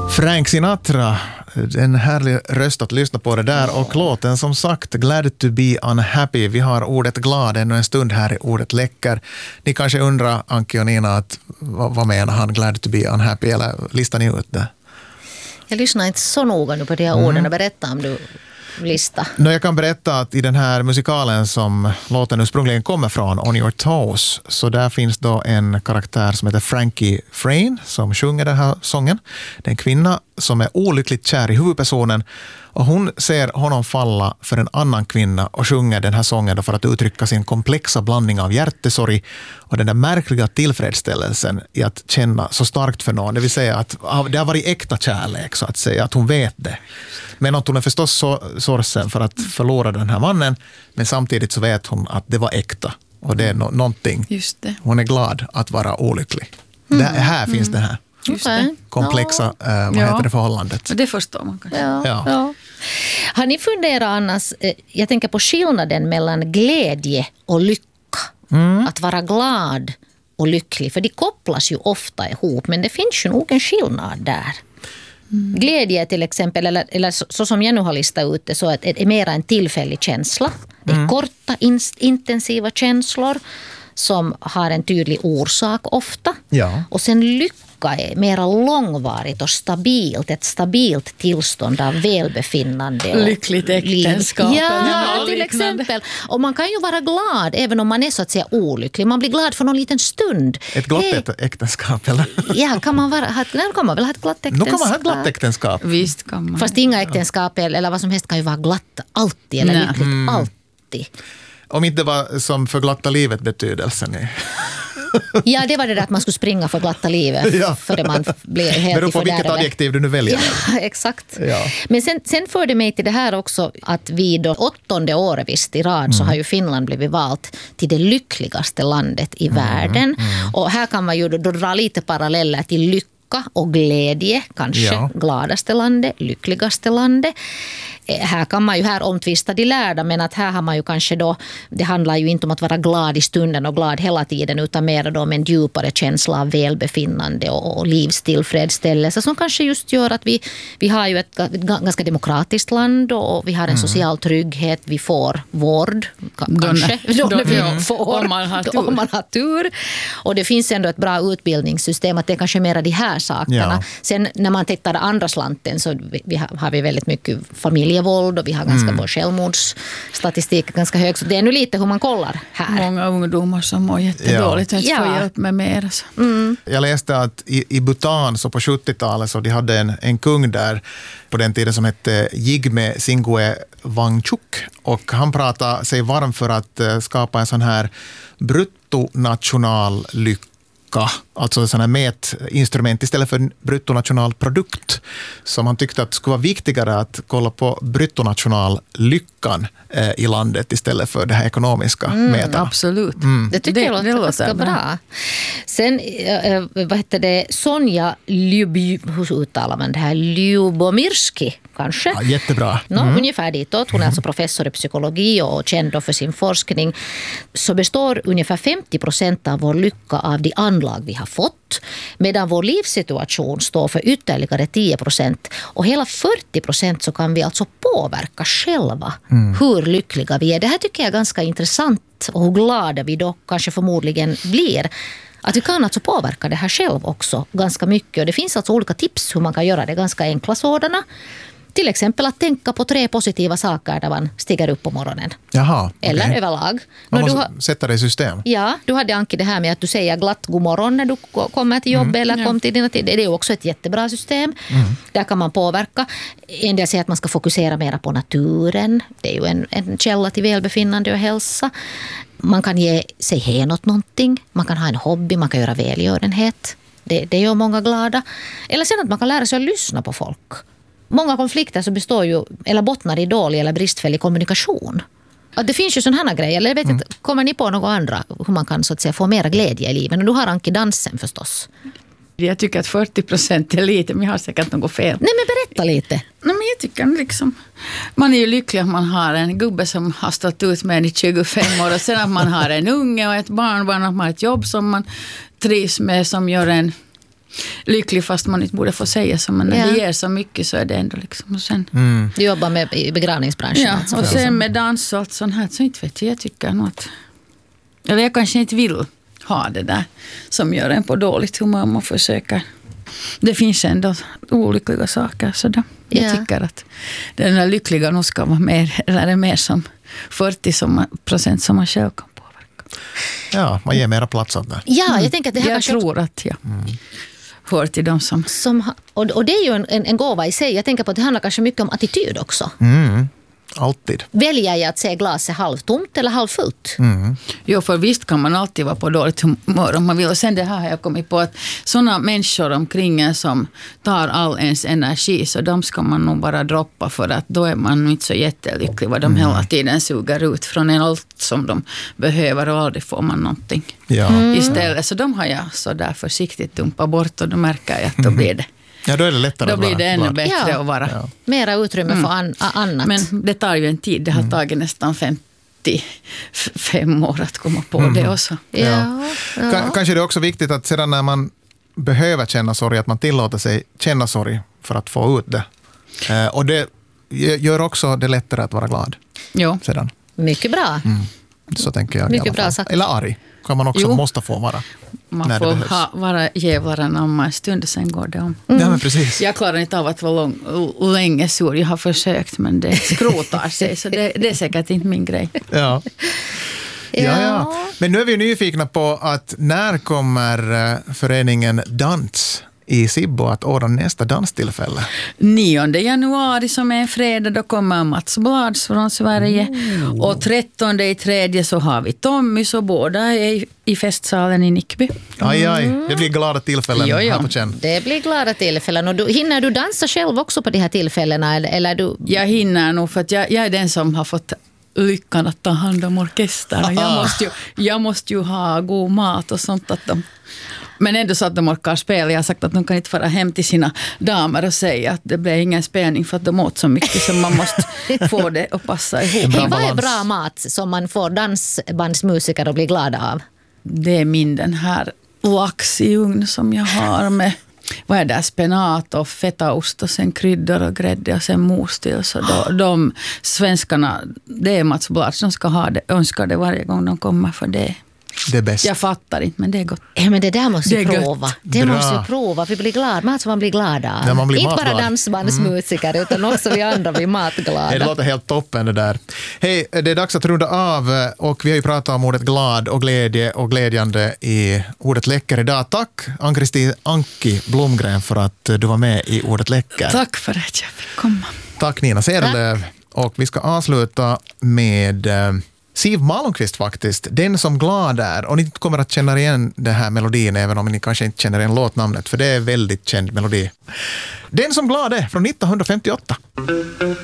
Frank Sinatra, en härlig röst att lyssna på det där, och låten som sagt Glad to be unhappy. Vi har ordet glad ännu en stund här i ordet läcker. Ni kanske undrar, Anki och Nina, att vad menar han glad to be unhappy, eller listar ni ut det? Jag lyssnar inte så noga nu på de här orden och berätta om du lista. Jag kan berätta att i den här musikalen som låten ursprungligen kommer från, On Your Toes, så där finns då en karaktär som heter Frankie Frayne som sjunger den här sången. Det är en kvinna som är olyckligt kär i huvudpersonen, och hon ser honom falla för en annan kvinna och sjunger den här sången då för att uttrycka sin komplexa blandning av hjärtesorg och den där märkliga tillfredsställelsen i att känna så starkt för någon. Det vill säga att det har varit äkta kärlek, så att säga, att hon vet det. Men att hon är förstås sorgsen för att förlora den här mannen, men samtidigt så vet hon att det var äkta, och det är någonting. Just det. Hon är glad att vara olycklig. Här finns det här komplexa heter det, förhållandet. Det förstår man kanske. Ja. Har ni funderat annars, jag tänker på skillnaden mellan glädje och lycka. Att vara glad och lycklig, för de kopplas ju ofta ihop, men det finns ju nog en skillnad där. Glädje till exempel, eller så som jag nu har listat ut det, så att det är mer en tillfällig känsla. Det är korta, intensiva känslor som har en tydlig orsak ofta. Ja. Och sen lycka är mer långvarigt och stabilt, ett stabilt tillstånd av välbefinnande. Och lyckligt äktenskap. Ja, till exempel. Och man kan ju vara glad även om man är så att säga olycklig. Man blir glad för någon liten stund. Ett glatt äktenskap, eller? Ja, kan man väl ha ett glatt äktenskap? Nu kan man ha ett glatt äktenskap. Visst kan man. Fast inga äktenskap eller vad som helst kan ju vara glatt alltid, eller lyckligt alltid. Om inte det var som för glatta livet betydelsen är. Ja, det var det där att man skulle springa för glatta livet för man blev helt beror på vilket adjektiv du nu väljer. Ja, exakt. Ja. Men sen förde mig till det här också att vi då 8:e året visst i rad så har ju Finland blivit valt till det lyckligaste landet i världen. Och här kan man ju då dra lite paralleller till lycka och glädje, kanske gladaste landet, lyckligaste landet. Här kan man ju omtvista de lärda, men att här har man ju kanske då, det handlar ju inte om att vara glad i stunden och glad hela tiden, utan mer då med en djupare känsla av välbefinnande och livstillfredsställelse som kanske just gör att vi har ju ett ganska demokratiskt land och vi har en social trygghet, vi får vård kanske om man har tur, och det finns ändå ett bra utbildningssystem, att det är kanske mer de här sakerna. Ja. Sen när man tittar andra slanten så har vi väldigt mycket familjevåld och vi har ganska vår självmordsstatistik ganska hög, så det är nu lite hur man kollar här. Många ungdomar som mår jättedåligt och inte får hjälp med mer. Jag läste att i Bhutan så på 70-talet så de hade en kung där på den tiden som hette Jigme Singwe Wangchuk, och han pratade sig varm för att skapa en sån här bruttonational lycka, alltså sådana här mätinstrument istället för bruttonationalprodukt, som han tyckte att det skulle vara viktigare att kolla på bruttonationallyckan i landet istället för det här ekonomiska mätarna. Absolut. Det tycker jag låter ganska bra. Sen, vad heter det, Sonja hur uttalar man det här? Lyubomirski kanske? Ja, jättebra. Ungefär ditåt. Hon är alltså professor i psykologi och känd för sin forskning. Så består ungefär 50% av vår lycka av de anlag vi har fått, medan vår livssituation står för ytterligare 10%, och hela 40% så kan vi alltså påverka själva hur lyckliga vi är. Det här tycker jag är ganska intressant, och hur glada vi då kanske förmodligen blir. Att vi kan alltså påverka det här själv också ganska mycket, och det finns alltså olika tips hur man kan göra det, ganska enkla sådana. Till exempel att tänka på 3 positiva saker när man stiger upp på morgonen. Jaha, eller överlag. Man måste sätta det i system. Ja, du hade Anki det här med att du säger glatt god morgon när du kommer till jobbet eller kom till dina tid. Det är också ett jättebra system. Där kan man påverka. En del säger att man ska fokusera mer på naturen. Det är ju en källa till välbefinnande och hälsa. Man kan ge sig hän åt någonting. Man kan ha en hobby, man kan göra välgörenhet. Det gör många glada. Eller sen att man kan lära sig att lyssna på folk. Många konflikter så består ju, eller bottnar i dålig eller bristfällig kommunikation. Att det finns ju sådana här grejer. Eller jag vet inte, kommer ni på något andra hur man kan så att säga få mera glädje i livet? Och du har Anki dansen förstås. Jag tycker att 40% är lite, men jag har säkert något fel. Nej, men berätta lite. Nej, men jag tycker liksom, man är ju lycklig att man har en gubbe som har stått ut med en i 25 år, och sen att man har en unge och ett barnbarn, att man har ett jobb som man trivs med, som gör en lycklig fast man inte borde få säga så. Men när det ger så mycket så är det ändå liksom. Och sen, Du jobbar med i begravningsbranschen. ja, alltså. och sen med dans och allt sånt här. Så inte vet jag tycker nog att... Eller jag kanske inte vill ha det där som gör en på dåligt humör om man försöker. Det finns ändå olyckliga saker. Så då, jag tycker att den där lyckliga nog ska vara mer, eller är mer som 40% som man själv kan påverka. Ja, man ger mera plats åt det. Ja, jag tänker att det här Jag kanske tror att jag hör till dem som... och det är ju en gåva i sig. Jag tänker på att det handlar kanske mycket om attityd också. Alltid. Väljer jag att se glaset halvtomt eller halvfullt? Jo, för visst kan man alltid vara på dåligt humör om man vill. Och sen det här har jag kommit på att sådana människor omkring en som tar all ens energi, så de ska man nog bara droppa, för att då är man inte så jättelycklig vad de hela tiden suger ut från en allt som de behöver och aldrig får man någonting. Ja. Istället så de har jag så där försiktigt dumpat bort och då märker jag att då blir det. Ja, då är det lättare Då att vara blir det ännu glad. bättre att vara. Ja. Mera utrymme för annat. Men det tar ju en tid. Det har tagit nästan 55 år att komma på det också. Ja. Kanske det är också viktigt att sedan när man behöver känna sorg, att man tillåter sig känna sorg för att få ut det. Och det gör också det lättare att vara glad Jo. sedan. Mycket bra. Så tänker jag. Mycket i alla fall. bra sagt. Eller arg kan man också måste få vara. Man när det får behövs. vara jävlaren om en stund, sen går det om. Ja, men precis. Jag klarar inte av att vara länge sur. Jag har försökt, men det skrotar sig. Så det är säkert inte min grej. Ja. Ja. Men nu är vi nyfikna på att när kommer föreningen Dans i Sibbo att ordna nästa danstillfälle? 9 januari som är en fredag, då kommer Mats Blads från Sverige. Och 13/3 så har vi Tommy, så båda är i festsalen i Nickby. Aj, det blir glada tillfällen här på känn. Det blir glada tillfällen. Och hinner du dansa själv också på de här tillfällena? Eller du... Jag hinner nog, för att jag är den som har fått lyckan att ta hand om orkestern. Jag måste ju ha god mat och sånt att de... Men ändå så att de orkar spela. Jag har sagt att de kan inte fara hem till sina damer och säga att det blir ingen spelning för att de åt så mycket, så man måste få det att passa ihop. Hej, vad är bra mat som man får dansbandsmusiker att bli glada av? Det är den här lax i ugn som jag har med, vad är det, spenat och fetaost och sen kryddor och grädde och sen mos till. Så de svenskarna, det är Mats Blad som ska ha det, önskar det varje gång de kommer, för det. Det är bäst. Jag fattar inte, men det är gott. Ja, men det där måste Det ju är prova. gött. Det Bra. måste ju prova. Vi blir glada. Mat som man blir glad av. Ja, man blir inte bara matglad. dansbandsmusiker utan också vi andra blir matglada. Det låter helt toppen det där. Hej, det är dags att runda av och vi har ju pratat om ordet glad och glädje och glädjande i ordet läcker idag. Tack Ann-Kristin Anki Blomgren för att du var med i ordet läcker. Tack för att jag fick komma. Tack Nina Cederlöv. Och vi ska avsluta med Siw Malmkvist faktiskt, Den som glad är. Och ni kommer att känna igen den här melodin även om ni kanske inte känner igen låtnamnet, för det är en väldigt känd melodi. Den som glad är från 1958.